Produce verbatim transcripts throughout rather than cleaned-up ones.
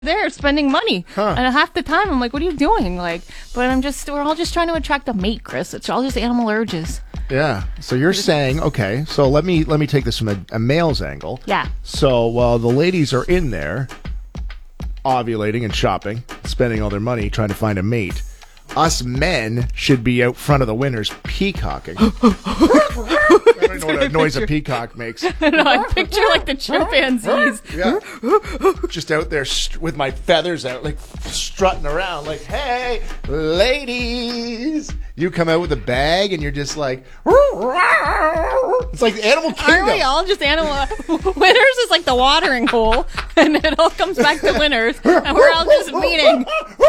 there spending money. Huh. And half the time I'm like, what are you doing? Like, but I'm just, we're all just trying to attract a mate, Chris. It's all just animal urges. Yeah. So you're saying, okay, so let me let me take this from a, a male's angle. Yeah. So while the ladies are in there ovulating and shopping, spending all their money trying to find a mate, us men should be out front of the winners peacocking. I don't know what a noise a peacock makes. I know, I picture like the chimpanzees. Yeah. Just out there st- with my feathers out, like strutting around, like, hey, ladies. You come out with a bag and you're just like, it's like Animal Kingdom. Aren't we all just animal? Winners is like the watering hole, and it all comes back to winners, and we're all just meeting.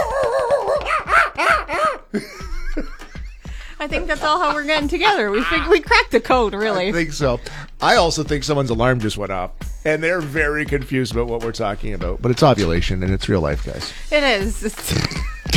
I think that's all how we're getting together. We think we cracked the code, really. I think so. I also think someone's alarm just went off, and they're very confused about what we're talking about. But it's ovulation, and it's real life, guys. It is. It's...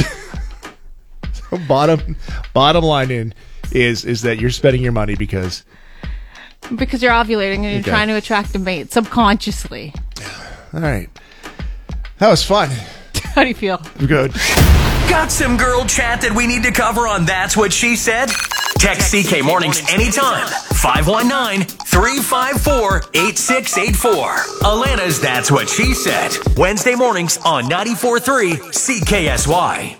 so bottom, bottom line in is is that you're spending your money because because you're ovulating and you're okay. trying to attract a mate subconsciously. All right, that was fun. How do you feel? Good. Got some girl chat that we need to cover on That's What She Said? Text C K Mornings anytime. five one nine, three five four, eight six eight four. Alana's That's What She Said. Wednesday mornings on ninety-four point three C K S Y.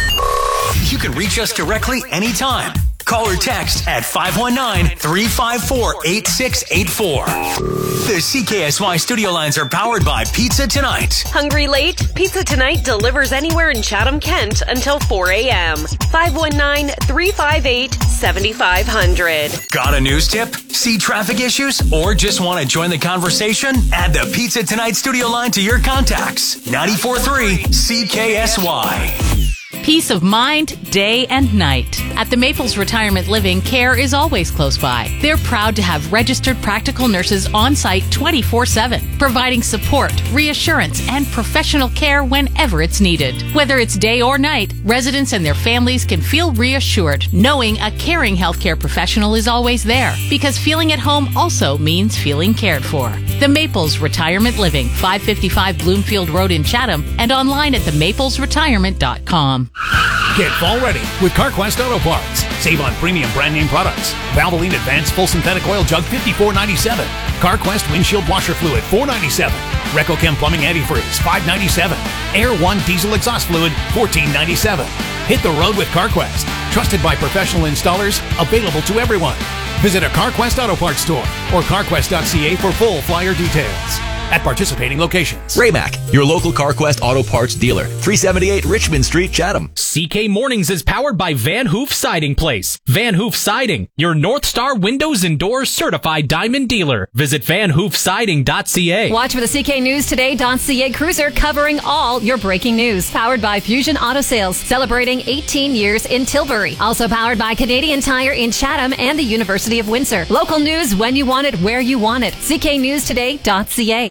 You can reach us directly anytime. Call or text at five one nine, three five four, eight six eight four. The C K S Y studio lines are powered by Pizza Tonight. Hungry late? Pizza Tonight delivers anywhere in Chatham, Kent until four a.m. five one nine, three five eight, seven five zero zero. Got a news tip? See traffic issues? Or just want to join the conversation? Add the Pizza Tonight studio line to your contacts. ninety-four point three C K S Y. Peace of mind, day and night. At the Maples Retirement Living, care is always close by. They're proud to have registered practical nurses on site twenty-four seven, providing support, reassurance, and professional care whenever it's needed. Whether it's day or night, residents and their families can feel reassured knowing a caring healthcare professional is always there, because feeling at home also means feeling cared for. The Maples Retirement Living, five fifty-five Bloomfield Road in Chatham, and online at the maples retirement dot com. Get fall ready with CarQuest Auto Parts. Save on premium brand name products. Valvoline Advanced Full Synthetic Oil Jug fifty-four ninety-seven. CarQuest Windshield Washer Fluid four ninety-seven. RecoChem Plumbing Antifreeze five ninety-seven. Air One Diesel Exhaust Fluid fourteen ninety-seven. Hit the road with CarQuest. Trusted by professional installers. Available to everyone. Visit a CarQuest Auto Parts store or carquest dot c a for full flyer details. At participating locations. Raymac, your local CarQuest Auto Parts dealer. three seventy-eight Richmond Street, Chatham. C K Mornings is powered by Van Hoof Siding Place. Van Hoof Siding, your North Star Windows and Doors certified diamond dealer. Visit van hoof siding dot c a. Watch for the C K News Today .ca cruiser covering all your breaking news. Powered by Fusion Auto Sales, celebrating eighteen years in Tilbury. Also powered by Canadian Tire in Chatham and the University of Windsor. Local news when you want it, where you want it. C K News Today .ca.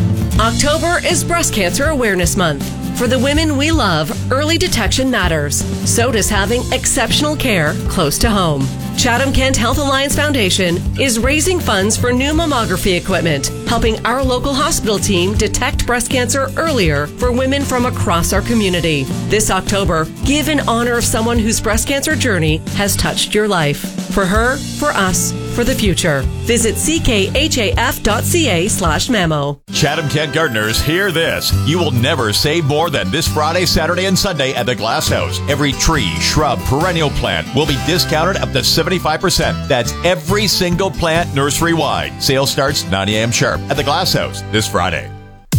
October is Breast Cancer Awareness Month. For the women we love, early detection matters. So does having exceptional care close to home. Chatham Kent Health Alliance Foundation is raising funds for new mammography equipment, helping our local hospital team detect breast cancer earlier for women from across our community. This October, give in honor of someone whose breast cancer journey has touched your life. For her, for us, for the future. Visit c k h a f dot c a slash memo. Chatham Kent gardeners, hear this. You will never save more than this Friday, Saturday, and Sunday at the Glass House. Every tree, shrub, perennial plant will be discounted up to seventy-five percent. That's every single plant nursery-wide. Sale starts nine a.m. sharp at the Glass House this Friday.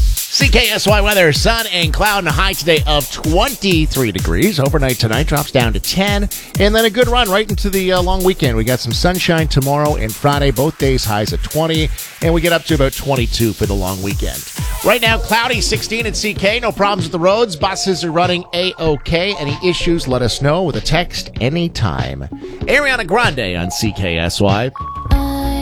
C K S Y weather, sun and cloud, and a high today of twenty-three degrees. Overnight tonight drops down to ten, and then a good run right into the uh, long weekend. We got some sunshine tomorrow and Friday, both days highs at twenty, and we get up to about twenty-two for the long weekend. Right now, cloudy, sixteen at C K. No problems with the roads. Buses are running A-OK. Any issues, let us know with a text anytime. Ariana Grande on C K S Y.